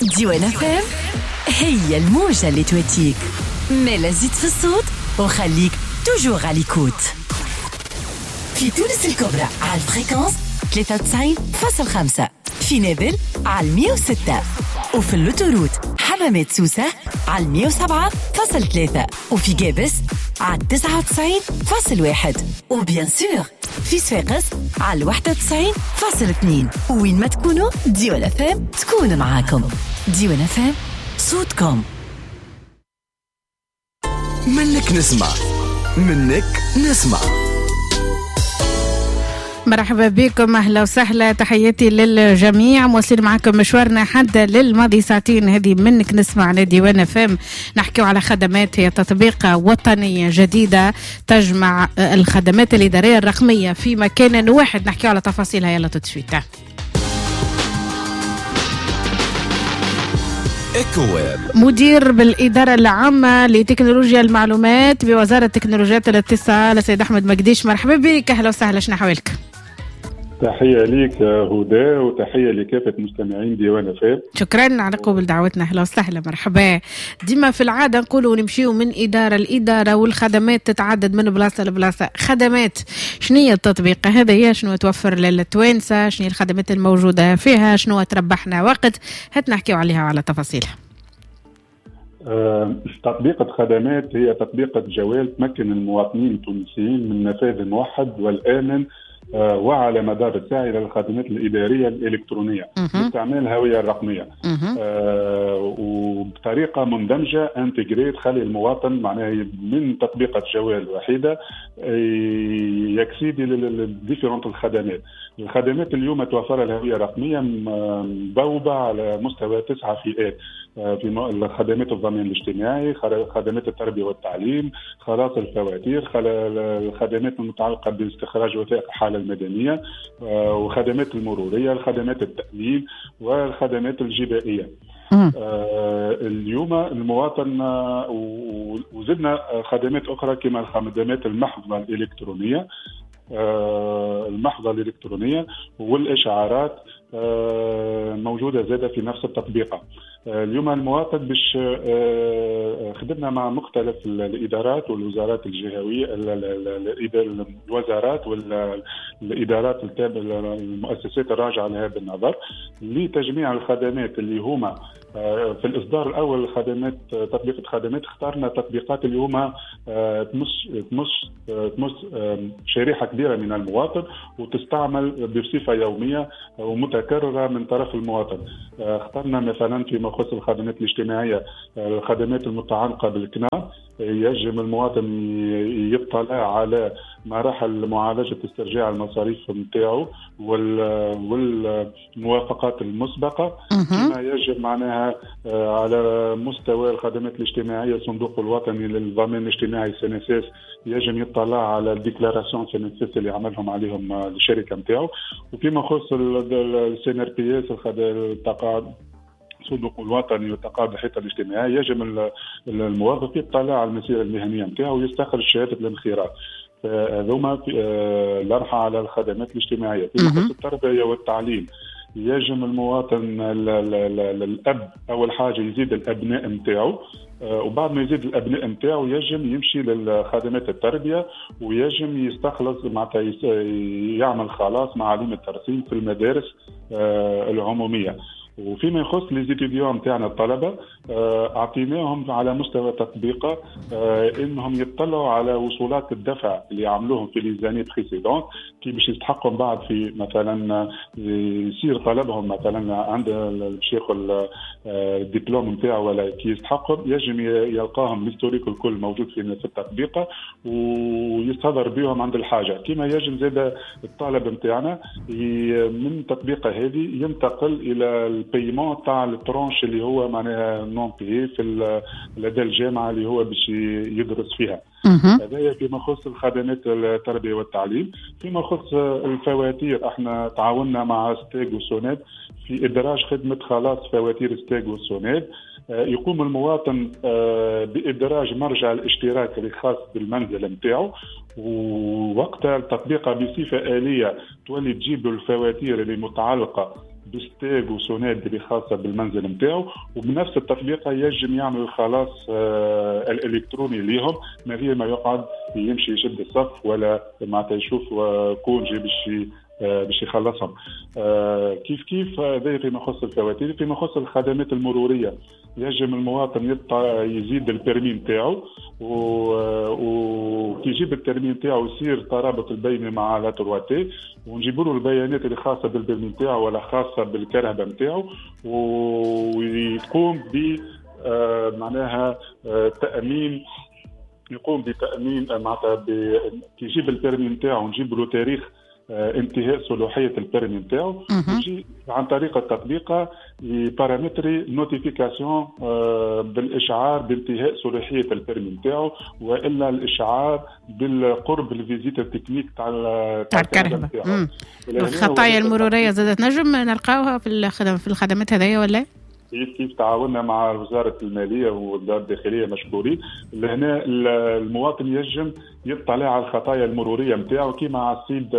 ديوان فام هي الموجة اللي تواتيك مالا زيد في الصوت وخليك توجور على ليكوت. في تونس الكبرى على الفريكونس 93.5، في نابل على 106، وفي اللوتوروت حمامات سوسة على 107.3، وفي جابس على 99.1، وبيان سور في صفاقس على 91.2. وين ما تكونوا ديوان فام تكون معاكم. ديوان فام صوتكم. منك نسمع. مرحبا بكم، أهلا وسهلا، تحياتي للجميع. مواصلين معكم مشوارنا حتى للماضي ساعتين هذه منك نسمع على ديوان فام. نحكيو على خدمات، هي تطبيق وطني جديدة تجمع الخدمات الإدارية الرقمية في مكان واحد. نحكيو على تفاصيلها، يلا تتشويتا. مدير بالإدارة العامة لتكنولوجيا المعلومات بوزارة تكنولوجيات الاتصال السيد أحمد مقديش، مرحبا بك، أهلا وسهلا، شنو حوالك؟ تحية ليك هدى وتحية لكافة مستمعين ديوان فام. شكرا على قبول دعوتنا، أهلا وسهلا، مرحبا. ديما في العادة نقولوا نمشيو من إدارة لإدارة والخدمات تتعدد من بلاصة لبلاصة. خدمات شنو هي التطبيق هذا؟ هي شنو توفر للتوانسة؟ شنو هي الخدمات الموجودة فيها؟ شنو تربحنا وقت؟ هات نحكيو عليها وعلى تفاصيلها. تطبيقة خدمات هي تطبيقة جوال تمكن المواطنين التونسيين من النفاذ الموحد والآمن وعلى مدار الساعة إلى الخدمات الإدارية الإلكترونية باستعمال الهوية الرقمية وبطريقة مندمجة انتجريت، تخلي المواطن معناها من تطبيقة جوال واحدة يكسيدي للديفيرونت الخدمات اليوم توفر الهوية الرقمية مبوبة على مستوى 9 فئات، في خدمات الضمان الاجتماعي، خدمات التربية والتعليم، خلاص الفواتير، الخدمات المتعلقة باستخراج وثائق الحالة المدنية، وخدمات المرورية، الخدمات التأمين، والخدمات الجبائية. اليوم المواطن وزدنا خدمات أخرى كما الخدمات المحفظة الإلكترونية والإشعارات موجودة زادة في نفس التطبيقة. اليوم المواطن باش خدمنا مع مختلف الإدارات والوزارات الجهوية، الوزارات والإدارات التابعة المؤسسات الراجعة لهذا النظر لتجميع الخدمات اللي هما في الإصدار الأول تطبيق خدمات. اخترنا تطبيقات اللي هما تمس شريحة كبيرة من المواطن وتستعمل بصفة يومية ومتكررة من طرف المواطن. اخترنا مثلا فيما يخص الخدمات الاجتماعية الخدمات المتعلقة بالكنار، يجب المواطن يطلع على مراحل معالجة استرجاع المصاريف نتاعو والموافقات المسبقة، كما يجب معناها على مستوى الخدمات الاجتماعية الصندوق الوطني للضمان الاجتماعي سنساس يجب يطلع على الديكلاراسيون سنساس اللي عملهم عليهم الشركة نتاعو. وفيما يخص السي ار بي اس التقاعد الصندوق الوطني والتقاعد الحيطة الاجتماعي، يجب الموظف يطلع على المسيرة المهنية نتاعو ويستخرج شهادة الانخراط. هذوما الأرحى على الخدمات الاجتماعية. فيما يخص التربية والتعليم يجب المواطن الأب أول حاجة يزيد الأبناء نتاعو، وبعد ما يزيد الأبناء نتاعو يجب يمشي للخدمات التربية ويجب يستخلص معناتها يعمل خلاص معالم الترسيم في المدارس العمومية. وفيما يخص ليزيتيديون نتاعنا الطلبة اعطيناهم على مستوى تطبيقه انهم يطلعوا على وصولات الدفع اللي عملوهم في ليزاني بريسيدونت كي باش يستحقوا بعد في مثلا يصير طلبهم مثلا عند الشيخ الدبلوم نتاعو ولا كي يستحقوا يجب يلقاهم الهيستوريك الكل موجود في التطبيقه ويستظهر بهم عند الحاجه. كما يجب زاد الطالب نتاعنا من تطبيقه هذه ينتقل الى البيمون تاع الترونش اللي هو معناها نون بي في لدى الجامعه اللي هو باش يدرس فيها. هذا فيما يخص الخدمات التربيه والتعليم. فيما يخص الفواتير احنا تعاوننا مع ستيغ وسوناد في ادراج خدمه خلاص فواتير ستيغ وسوناد. يقوم المواطن بإدراج مرجع الاشتراك الخاص بالمنزل نتاعو، ووقتها التطبيق بصفة آلية تولي تجيب الفواتير اللي متعلقة بستاج وسونات اللي خاصه بالمنزل نتاعو، وبنفس التطبيقه ينجم يعمل الخلاص الالكتروني ليهم من غير ما يقعد يمشي يشد الصف ولا معناتها يشوف كون جي باش يخلصهم. كيف هذا فيما يخص الفواتير. فيما يخص الخدمات المروريه يجب المواطن يزيد البرمي نتاعو، وكي يجيب البرمي نتاعو يصير ترابط البيني مع لا 3T، ونجيبوا له البيانات اللي خاصه بالبرمي نتاعو ولا خاصه بالكرهبه نتاعو، ويقوم ب معناها تامين، يقوم بتامين معناتها كي يجيب البرمي نتاعو نجيب له تاريخ انتهاء صلاحيه البرمي نتاعو، يجي عن طريق التطبيق بارامتري نوتيفيكاسيون بالاشعار بانتهاء صلاحيه البرمي نتاعو، والا الاشعار بالقرب الفيزيت التكنيك تاع الكرهبه. الخطايا المروريه زادت نجم نلقاوها في الخدمات هذيا ولا؟ كيف تعاوننا مع وزارة المالية ووزارة الداخلية مشكورين. لهنا المواطن يجم يطلع على الخطايا المرورية نتاعو كيما على السيد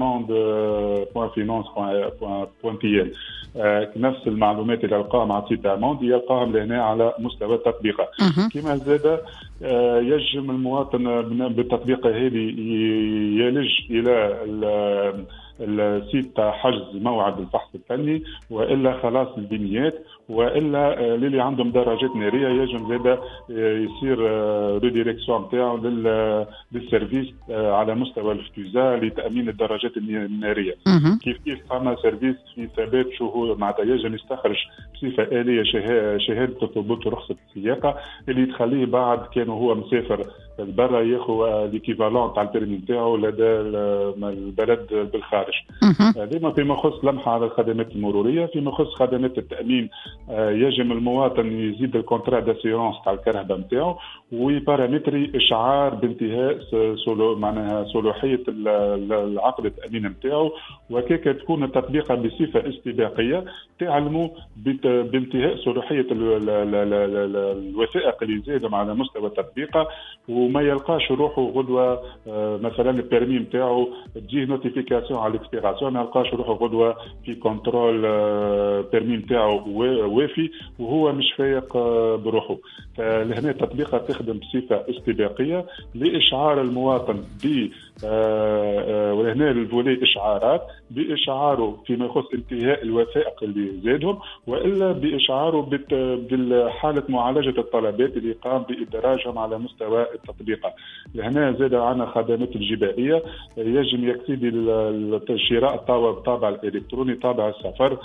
amende.finance.pl. نفس المعلومات اللي يلقاها مع السيد اموند يلقاهم لهنا على مستوى التطبيق. كيما زاد يجم المواطن بالتطبيق هذه يلج إلى السيت حجز موعد الفحص الفني، والا خلاص البنيات، والا اللي عندهم دراجات ناريه يجب زاده يصير ريديريكسيون نتاعو للسيرفيس على مستوى الفتوزه لتامين الدراجات الناريه. كيف فما سيرفيس في ثبات شهور معناتها يجب يستخرج بصفه آلية شهاده الثبوت ورخصه السياقه اللي تخليه بعد كان هو مسافر برا ياخذ ليكيفالون تاع البيرمي نتاعو لدى البلد بالخارج. ديما فيما يخص لمحه على الخدمات المروريه. فيما يخص خدمات التامين يجب المواطن يزيد الكونترا داسيورونس تاع الكرهبه نتاعو وبارامتري اشعار بانتهاء معناها صلاحيه العقد التامين نتاعو، وكيك تكون التطبيقه بصفه استباقيه تعلموا بانتهاء صلاحيه الوثائق اللي زادوا على مستوى التطبيق، وما يلقاش روحه غدوه مثلا البيرمي نتاعو تجيه نوتيفيكاسيون على الاكسبيراسيون، ما يلقاش روحه غدوه في كنترول بيرمي نتاعو وافي وهو مش فايق بروحه. فلهنا التطبيق تخدم بصفه استباقيه لاشعار المواطن ب ولهنا الفولي اشعارات باشعاره فيما يخص انتهاء الوثائق اللي زادهم، والا باشعاره بالحاله معالجه الطلبات اللي قام بادراجهم على مستوى التطبيق. لهنا زاد عنا خدمات الجبائيه يجب يكتدي شراء الطابع الالكتروني طابع السفر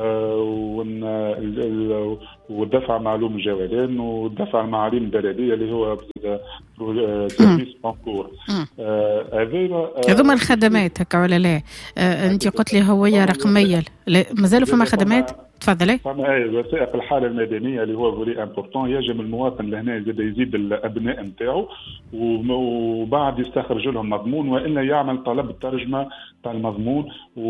والدفع معلوم الجولان والدفع المعاليم البلديه اللي هو سيرفيس بانكور. هذوما الخدمات هكا ولا لا؟ انت قلت لي هويه رقميه، مازالوا فما خدمات؟ تفضلي. فما الوثائق الحاله المدنيه اللي هو فولي امبورطون يجب المواطن لهنا يزيد الابناء نتاعو وبعد يستخرج لهم مضمون والا يعمل طلب الترجمه تاع المضمون،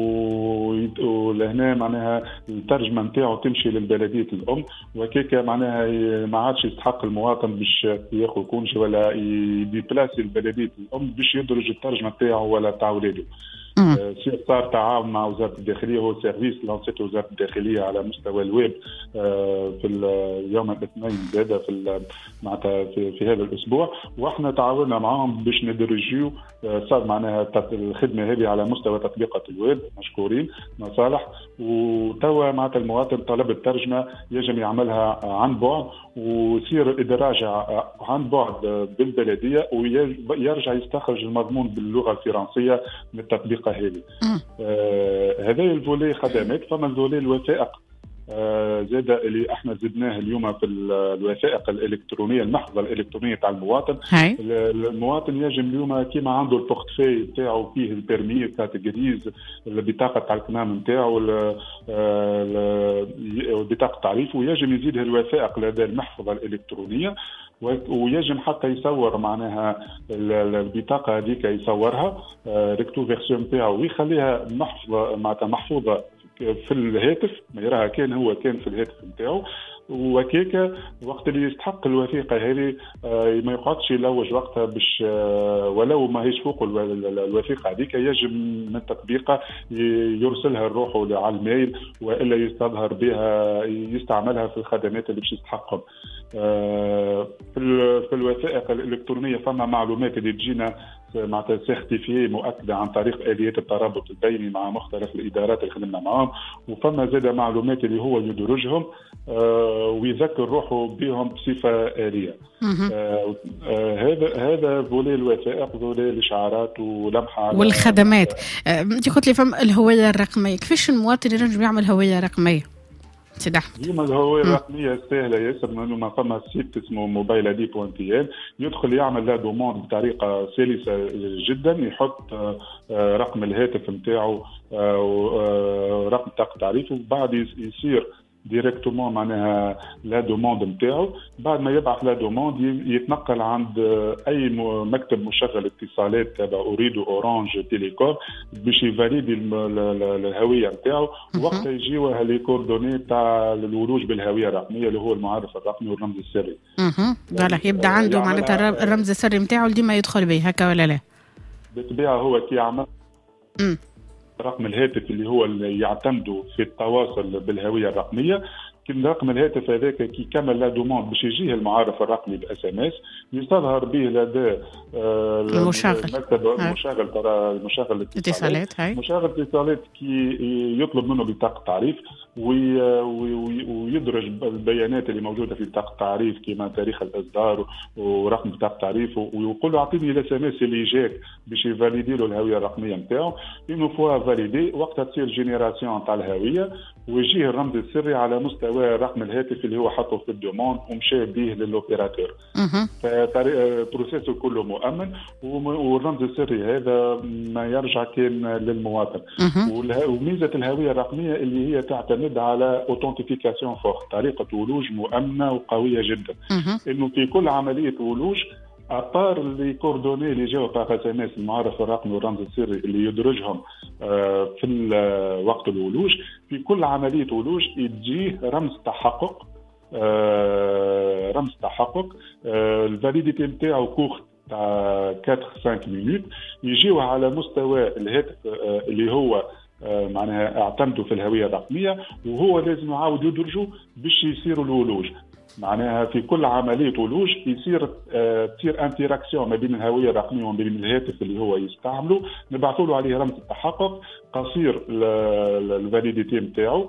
ولهنا معناها الترجمه نتاعو تمشي للبلديه الام، وكيك معناها ما عادش يستحق المواطن باش ياخذ كونش ولا يديبلاسي البلديه الام باش يدرج الترجمه نتاعو ولا تاع ولاده. صار تعاون مع وزاره الداخليه، هو سيرفيس لانسيت وزاره الداخليه على مستوى الويب في اليوم الاثنين زاد معناتها في هذا الاسبوع، واحنا تعاوننا معهم باش ندرجيو صار معناها الخدمه هذه على مستوى تطبيقات الويب مشكورين مصالح. وتوا معناتها المواطن طلب الترجمه يجب يعملها عن بعد ويصير ادراجها عن بعد بالبلديه ويرجع يستخرج المضمون باللغه الفرنسيه من التطبيقه هذه. هذا الفولي خدمات. فما الفولي الوثائق زاد اللي احنا زدناه اليوم في الوثائق الالكترونيه المحفظه الالكترونيه تاع المواطن. المواطن يجب اليوم كيما عنده البورتفوي نتاعو فيه البيرمي كارت جريز البطاقه تاع الكمام نتاعو بطاقه تعريف، ويجب يزيد الوثائق لدى المحفظه الالكترونيه، ويجب حتى يصور معناها البطاقه هذيك يصورها ريكتو فيرسيون نتاعو ويخليها محفوظه معناتها محفوظه في الهاتف، ما يراها كان هو كان في الهاتف نتاعو وكيكا وقت اللي يستحق الوثيقه هذه ما يقعدش يلوج وقتها باش ولو ما هيش فوق الوثيقه هذيك، يجب من تطبيقه يرسلها لروحه على الميل والا يستظهر بها يستعملها في الخدمات اللي باش يستحقهم. في الوثائق الالكترونيه فما معلومات اللي تجينا معناتها سيرتيفي مؤكده عن طريق اليات الترابط البيني مع مختلف الادارات اللي خدمنا معاهم، وفما زاد معلومات اللي هو يدرجهم ويذكر روحه بهم بصفه آلية. هذا فولي الوثائق، فولي الاشعارات ولمحه والخدمات. انت قلت لي فما الهويه الرقميه، كيفاش المواطن ينجم يعمل هويه رقميه؟ سيد احمد اليوم الهويه الرقميه سهله ياسر، لانه ما فما سيت اسمه mobileid.pl يدخل يعمل لا دوموند بطريقه سلسه جدا، يحط رقم الهاتف نتاعو ورقم بطاقه تعريف، وبعد يصير ديريكتومون معناها لا دوموند نتاعو. بعد ما يبعث لا دوموند يتنقل عند اي مكتب مشغل اتصالات تبع اوريدو اورانج تيليكوم باش يفاليدي الهويه نتاعو، وقتها يجيوها لي كوردوني تاع الولوج بالهويه الرقميه اللي هو المعرف الرقمي والرمز السري. فوالا يبدا عنده معناتها الرمز السري نتاعو ديما يدخل به، هكا ولا لا؟ بالطبيعه هو كي يعمل رقم الهاتف اللي هو اللي يعتمدوا في التواصل بالهويه الرقميه، كل رقم الهاتف هذاك كي كمل لا دوموند باش يجيه المعرف الرقمي باس ام اس، يستظهر به لدى المكتب المشغل الاتصالات. مشغل الاتصالات كي يطلب منه بطاقه تعريف ويدرج البيانات اللي موجوده في بطاقه التعريف كما تاريخ الاصدار ورقم بطاقه التعريف، ويقول له اعطيني الاس ام اس اللي جاك باش يفاليدي له الهويه الرقميه نتاعو. اون فوا فاليدي وقتها تصير جينيراسيون تاع الهويه ويجيه الرمز السري على مستوى رقم الهاتف اللي هو حطه في الدوموند ومشى به للوبيراتور. فالبروسيس كله مؤمن، والرمز السري هذا ما يرجع كان للمواطن. وميزه الهويه الرقميه اللي هي تعتمد على اوثنتيفيكاسيون فورت، طريقه ولوج مؤمنه وقويه جدا. انه في كل عمليه ولوج ابار لي كوردوني اللي جاوا باغ اس ام اس المعرف الرقمي والرمز السري اللي يدرجهم في وقت الولوج، في كل عمليه ولوج يجيه رمز تحقق. الفاليديتي نتاعو كورت تاع 4-5 مينوت، يجيوه على مستوى الهاتف اللي هو معناها اعتمدوا في الهويه الرقميه، وهو لازم يعاود يدرجه باش يصيروا الولوج. معناها في كل عمليه ولوج تصير انتراكسيون ما بين الهويه الرقميه وما بين الهاتف اللي هو يستعمله، نبعثوا له عليه رمز التحقق قصير الفاليديتي نتاعو،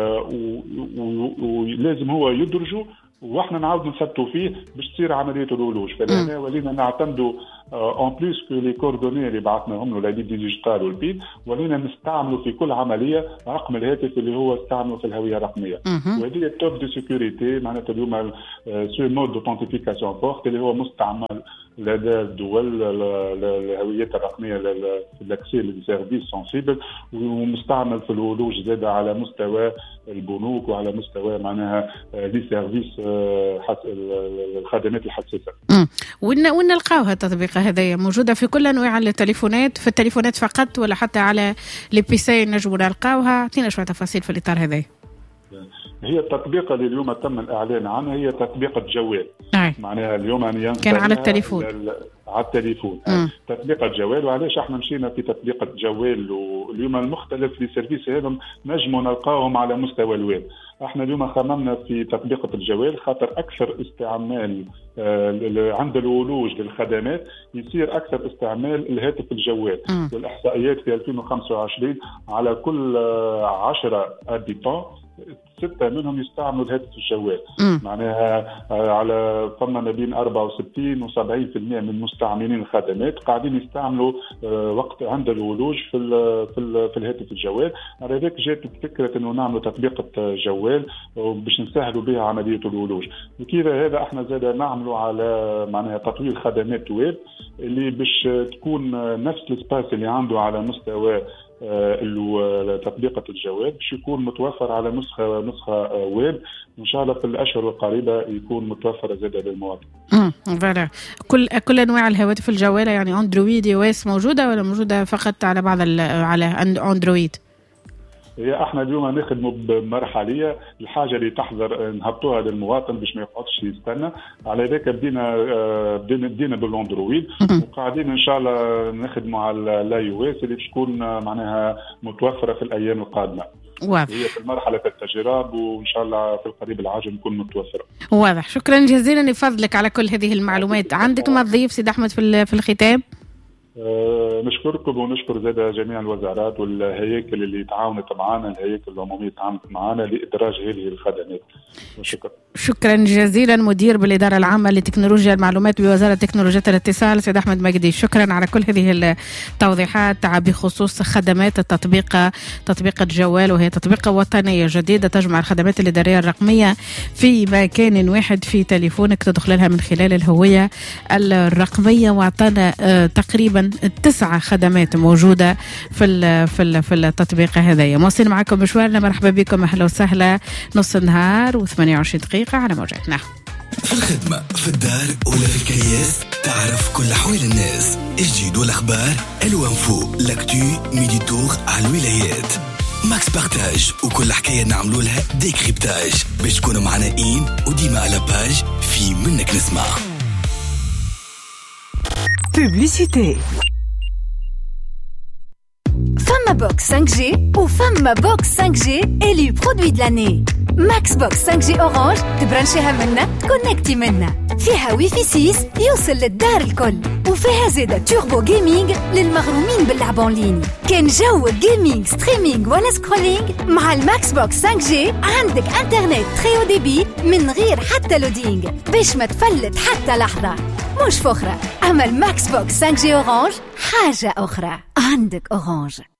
ولازم هو يدرجه واحنا نعاود نثبتوا فيه باش تصير عمليه الولوج. فلهنا ولينا نعتمدوا اون بليس كو لي كوردوني اللي بعثناهم له العديد ديجيتال والبيد، ولينا نستعملوا في كل عمليه رقم الهاتف اللي هو استعمله في الهويه الرقميه. وهذه التوب دو سيكوريتي معناتها اليوم سو مود دوثنتيفيكاسيون فورت اللي هو مستعمل لدى الدول الهويات الرقميه للاكسي للسيرفيس سنسيبل، ومستعمل في الولوج زاد على مستوى البنوك وعلى مستوى معناها لي سيرفيس الخدمات الحساسه. وين نلقاوها التطبيق هذايا؟ موجوده في كل انواع التليفونات، في التليفونات فقط ولا حتى على لي بي سي نجموا نلقاوها؟ اعطينا شويه تفاصيل في الاطار هذايا. هي التطبيق اللي اليوم تم الاعلان عنها هي تطبيق الجوال. معناها اليوم كان على التليفون. على التليفون تطبيق الجوال. وعلاش احنا مشينا في تطبيق الجوال؟ واليوم المختلف لي سيرفيس هذم نجموا نلقاهم على مستوى الويب. احنا اليوم خممنا في تطبيق الجوال خاطر اكثر استعمال عند الولوج للخدمات يصير اكثر استعمال الهاتف الجوال. والاحصائيات في 2025 على كل 10 ابيتون 6 منهم يستعملوا الهاتف الجوال. معناها على فما ما بين 64 و 70% من مستعملين الخدمات قاعدين يستعملوا وقت عند الولوج في الهاتف الجوال. على ذلك جات فكره انه نعملوا تطبيق الجوال باش نسهلوا بها عمليه الولوج. وكذا هذا احنا زاد نعملوا على معناها تطوير خدمات ويب اللي باش تكون نفس السباس اللي عنده على مستوى تطبيق الجوال باش يكون متوفر على نسخه ويب، وان شاء الله في الاشهر القريبه يكون متوفر زاده للمواطن. فوالا كل انواع الهواتف الجوال يعني اندرويد اي او اس موجوده ولا موجوده فقط على بعض على اندرويد؟ هي احنا اليوم نخدموا بمرحليه، الحاجه اللي تحضر نهبطوها للمواطن باش ما يقعدش يستنى. على ذلك بدينا بالاندرويد، وقاعدين ان شاء الله نخدموا على الاي او اس اللي تكون معناها متوفره في الايام القادمه. واضح. هي في مرحله التجربه وان شاء الله في القريب العاجل نكون متوفره. واضح. شكرا جزيلا لفضلك على كل هذه المعلومات. عندك ما تضيف سيد احمد في الختام؟ نشكركم ونشكر زاد جميع الوزارات والهياكل اللي تعاونت معنا، الهياكل العمومية تعاونت معنا لإدراج هذه الخدمات. شكرا جزيلا مدير بالإدارة العامة لتكنولوجيا المعلومات بوزارة تكنولوجيا الاتصال سيد أحمد مجدي، شكرا على كل هذه التوضيحات بخصوص خدمات تطبيق الجوال، وهي تطبيقة وطنية جديدة تجمع الخدمات الإدارية الرقمية في مكان واحد في تليفونك، تدخل لها من خلال الهوية الرقمية، وعطانا تقريبا 9 خدمات موجودة في التطبيق هذايا. مواصلين معكم مشوارنا، مرحبا بكم، أهلا وسهلا. نص النهار و28 دقيقة على موجاتنا. في الخدمة، في الدار ولا في الكرياس، تعرف كل أحوال الناس، الجديد والأخبار، الوانفو، لاكتو، ميدي تور على الولايات. ماكس بارتاج وكل حكاية نعملوا لها ديكريبتاج باش تكونوا معنا وديما على باج في منك نسمع. Publicité. Fama Box 5G ou Fama Box 5G élu produit de l'année. Max Box 5G Orange تبرنشيها منا تكونكتي منا. فيها وي في 6 يوصل للدار الكل، وفيها زيادة توربو جيمينج للمغرومين باللعب اونلاين. كان جو جيمينج ستريمينج ولا سكرولينج، مع الماكس بوكس 5G عندك انترنت تري او ديبي من غير حتى لودينج باش ما تفلت حتى لحظة. مش فخرة، أما الماكس بوكس 5G أورانج حاجة أخرى. عندك أورانج.